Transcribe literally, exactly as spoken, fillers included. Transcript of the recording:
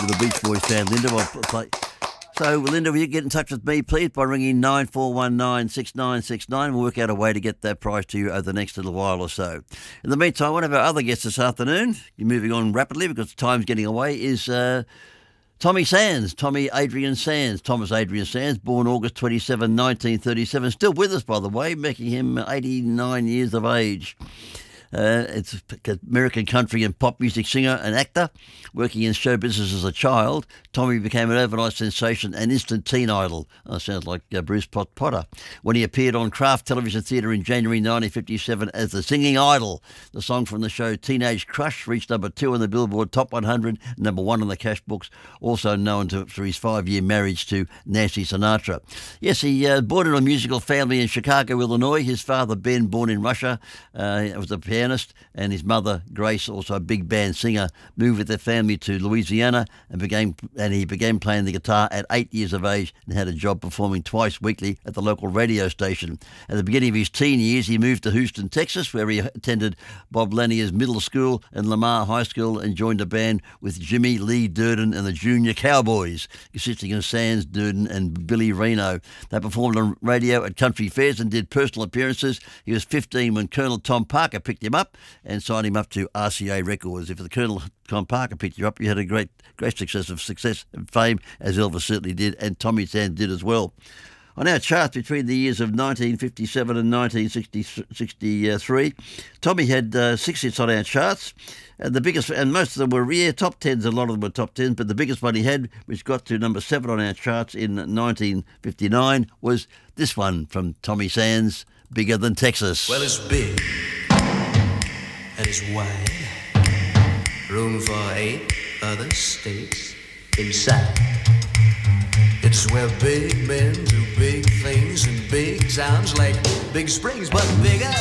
with the Beach Boys fan, Linda. I'll play. So, Linda, will you get in touch with me, please, by ringing nine four one nine, six nine six nine. We'll work out a way to get that prize to you over the next little while or so. In the meantime, one of our other guests this afternoon, you're moving on rapidly because time's getting away, is uh, Tommy Sands, Tommy Adrian Sands, Thomas Adrian Sands, born August twenty-seventh, nineteen thirty-seven. Still with us, by the way, making him eighty-nine years of age. Uh, it's an American country and pop music singer and actor. Working in show business as a child, Tommy became an overnight sensation and instant teen idol. Oh, sounds like uh, Bruce Potter. When he appeared on Kraft Television Theatre in January nineteen fifty-seven as the singing idol, the song from the show Teenage Crush reached number two on the Billboard Top one hundred, number one on the cash books, also known to, for his five-year marriage to Nancy Sinatra. Yes, he uh, born in a musical family in Chicago, Illinois. His father, Ben, born in Russia, uh, was a pianist, and his mother, Grace, also a big band singer, moved with their family to Louisiana and began and he began playing the guitar at eight years of age and had a job performing twice weekly at the local radio station. At the beginning of his teen years, he moved to Houston, Texas, where he attended Bob Lanier's middle school and Lamar High School and joined a band with Jimmy Lee Durden and the Junior Cowboys, consisting of Sands, Durden and Billy Reno. They performed on radio at country fairs and did personal appearances. He was fifteen when Colonel Tom Parker picked him up and signed him up to R C A Records. If the Colonel Tom Parker picked you up, you had a great great success of success and fame, as Elvis certainly did, and Tommy Sands did as well. On our charts between the years of nineteen fifty-seven and nineteen sixty-three, Tommy had uh, six hits on our charts, and the biggest, and most of them were yeah, top tens. A lot of them were top tens, but the biggest one he had, which got to number seven on our charts in nineteen fifty-nine, was this one from Tommy Sands, "Bigger Than Texas." Well, it's big and it's wide, room for eight other states inside. It's where big men do big things in big towns like Big Springs, but bigger